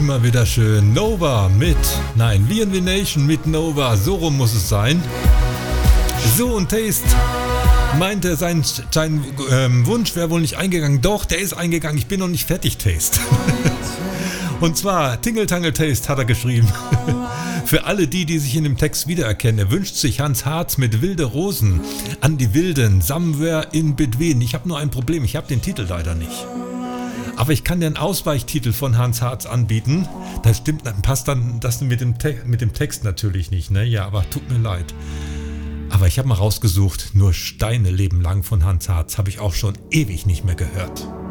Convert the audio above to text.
immer wieder schön. Nova mit, nein, VNV Nation mit Nova, so rum muss es sein. So, und Taste meinte, sein Wunsch wäre wohl nicht eingegangen. Doch, der ist eingegangen, ich bin noch nicht fertig, Taste. Und zwar, Tingle Tangle Taste hat er geschrieben. Für alle die sich in dem Text wiedererkennen, er wünscht sich Hans Harz mit Wilde Rosen an die Wilden, Somewhere in Between. Ich habe nur ein Problem, ich habe den Titel leider nicht. Aber ich kann dir einen Ausweichtitel von Hans Harz anbieten. Das stimmt, dann passt dann das mit dem Text natürlich nicht, ne? Ja, aber tut mir leid. Aber ich habe mal rausgesucht, nur Steine leben lang von Hans Harz habe ich auch schon ewig nicht mehr gehört.